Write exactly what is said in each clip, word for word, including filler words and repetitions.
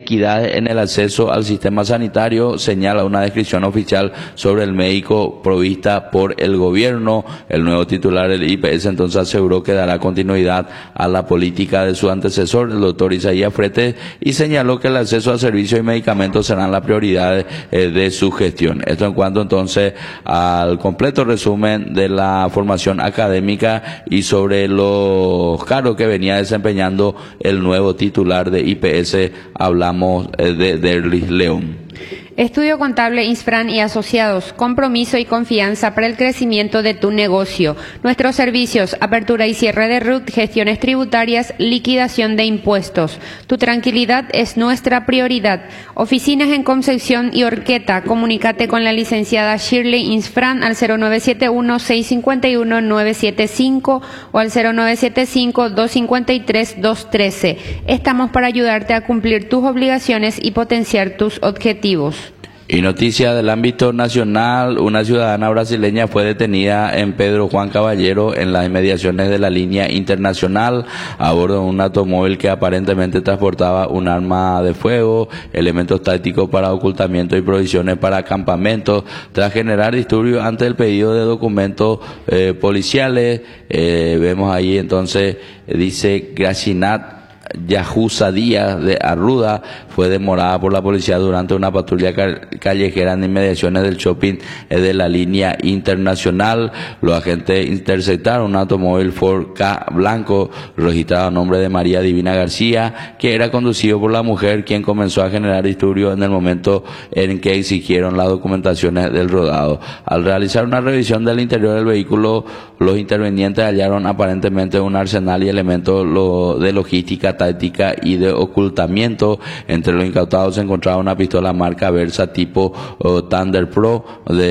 inequidades en el acceso al sistema sanitario, señala una descripción oficial sobre el médico provista por el gobierno. El nuevo titular del I P S entonces aseguró que dará continuidad a la política de su antecesor, el doctor Isaías Fretes, y señaló que el acceso a servicios y medicamentos serán la prioridad eh, de su gestión. Esto en cuanto entonces al completo resumen de la formación académica y sobre los cargos que venía desempeñando el nuevo titular de I P S, hablamos eh, de Derlis León. Estudio Contable Insfran y Asociados, compromiso y confianza para el crecimiento de tu negocio. Nuestros servicios, apertura y cierre de R U T, gestiones tributarias, liquidación de impuestos. Tu tranquilidad es nuestra prioridad. Oficinas en Concepción y Horqueta. Comunícate con la licenciada Shirley Insfran al cero nueve siete uno, seis cinco uno, nueve siete cinco o al cero nueve siete cinco, dos cinco tres, dos uno tres. Estamos para ayudarte a cumplir tus obligaciones y potenciar tus objetivos. Y noticia del ámbito nacional, una ciudadana brasileña fue detenida en Pedro Juan Caballero en las inmediaciones de la línea internacional a bordo de un automóvil que aparentemente transportaba un arma de fuego, elementos tácticos para ocultamiento y provisiones para campamentos, tras generar disturbios ante el pedido de documentos eh, policiales. Eh, vemos ahí entonces, dice Gracinat Yahuza Díaz de Arruda fue demorada por la policía durante una patrulla callejera en inmediaciones del shopping de la línea internacional. Los agentes interceptaron un automóvil Ford Ka blanco registrado a nombre de María Divina García, que era conducido por la mujer, quien comenzó a generar disturbios en el momento en que exigieron las documentaciones del rodado. Al realizar una revisión del interior del vehículo, los intervenientes hallaron aparentemente un arsenal y elementos de logística, táctica y de ocultamiento. Entre los incautados se encontraba una pistola marca Versa tipo uh, Thunder Pro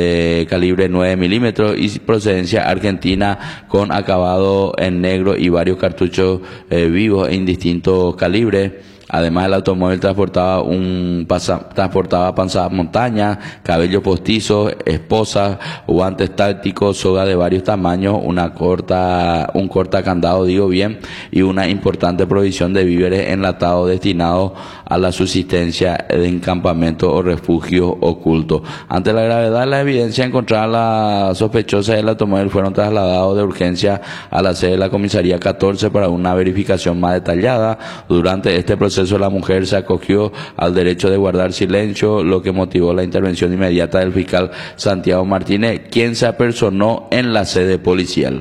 de calibre nueve milímetros y procedencia argentina con acabado en negro y varios cartuchos eh, vivos en distintos calibres. Además, el automóvil transportaba un pasa, transportaba pasamontañas, cabello postizo, esposas, guantes tácticos, soga de varios tamaños, una corta, un corta candado, digo bien, y una importante provisión de víveres enlatados destinados a la subsistencia en campamentos o refugios ocultos. Ante la gravedad de la evidencia encontrada, las sospechosas del automóvil fueron trasladados de urgencia a la sede de la comisaría catorce para una verificación más detallada. Durante este proceso, la mujer se acogió al derecho de guardar silencio, lo que motivó la intervención inmediata del fiscal Santiago Martínez, quien se apersonó en la sede policial.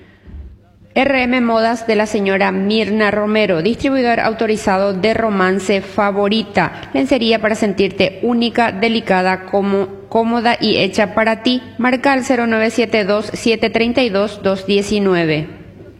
R M Modas de la señora Mirna Romero, distribuidor autorizado de Romance Favorita, lencería para sentirte única, delicada, como cómoda y hecha para ti. Marca al cero nueve siete dos, siete tres dos, dos uno nueve.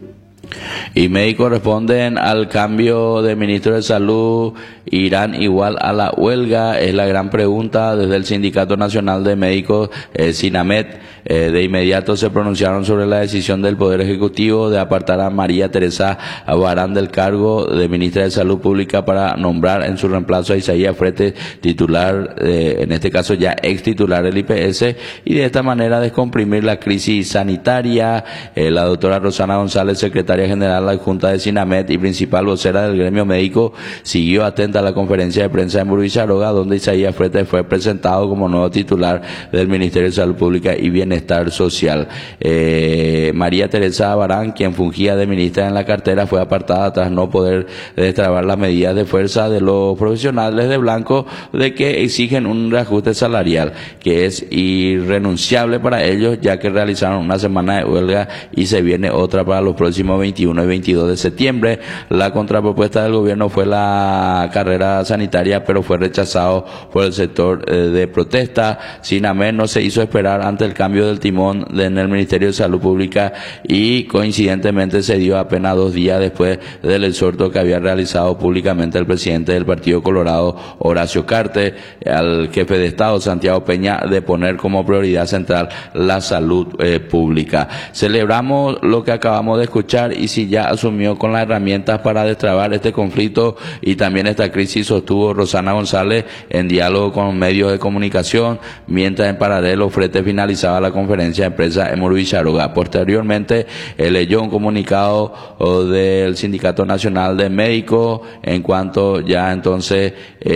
Y médicos responden al cambio de ministro de Salud, ¿irán igual a la huelga? Es la gran pregunta desde el Sindicato Nacional de Médicos, eh, SINAMED. Eh, de inmediato se pronunciaron sobre la decisión del Poder Ejecutivo de apartar a María Teresa Barán del cargo de ministra de Salud Pública para nombrar en su reemplazo a Isaías Fretes, titular, eh, en este caso ya ex titular del I P S, y de esta manera descomprimir la crisis sanitaria. Eh, la doctora Rosana González, secretaria general adjunta de SINAMED y principal vocera del gremio médico, siguió atenta a la conferencia de prensa en Burbicharoga, donde Isaías Fretes fue presentado como nuevo titular del Ministerio de Salud Pública y Bienestar Social. Eh, María Teresa Barán, quien fungía de ministra en la cartera, fue apartada tras no poder destrabar las medidas de fuerza de los profesionales de blanco, de que exigen un reajuste salarial que es irrenunciable para ellos, ya que realizaron una semana de huelga y se viene otra para los próximos veintiuno y veintidós de septiembre. La contrapropuesta del gobierno fue la carrera sanitaria, pero fue rechazado por el sector eh, de protesta. SINAMED no se hizo esperar ante el cambio del timón en el Ministerio de Salud Pública y coincidentemente se dio apenas dos días después del exhorto que había realizado públicamente el presidente del Partido Colorado, Horacio Cartes, al jefe de Estado, Santiago Peña, de poner como prioridad central la salud eh, pública. Celebramos lo que acabamos de escuchar y si ya asumió con las herramientas para destrabar este conflicto y también esta crisis, sostuvo Rosana González en diálogo con medios de comunicación, mientras en paralelo Fretes finalizaba la conferencia de prensa en Burbicharoga. Posteriormente eh, leyó un comunicado oh, del Sindicato Nacional de Médicos en cuanto ya entonces eh,